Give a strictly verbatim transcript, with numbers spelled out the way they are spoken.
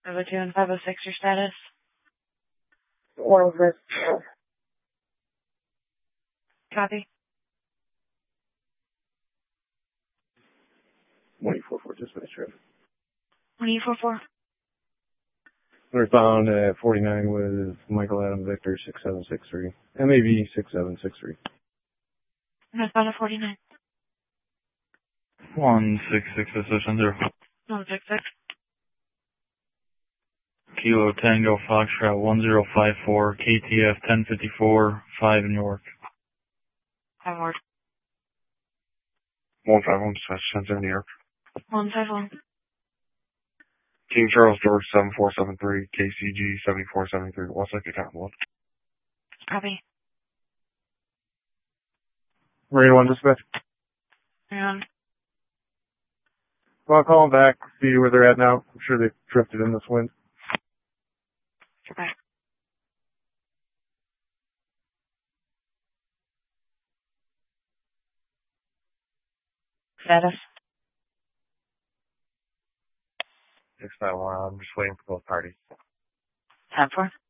five oh two and five oh six, your status? One over. Copy. one eight four four, dispatch traffic. one eight four four. Northbound at forty-nine with Michael Adam Victor six seven six three. M A V six seven six three. Northbound at forty-nine. one six six, Association zero. one six six. Kilo Tango Foxtrot one zero five four, K T F ten fifty-four, five in York. Five word. one five one, dispatch center, New York. one five one. King Charles George seven four seven three, K C G seventy-four seventy-three, Westlake account one. Copy. Marina one, dispatch. And Well, I'll call them back, see where they're at now. I'm sure they've drifted in this wind. okay. Status? six nine one, I'm just waiting for both parties. ten four.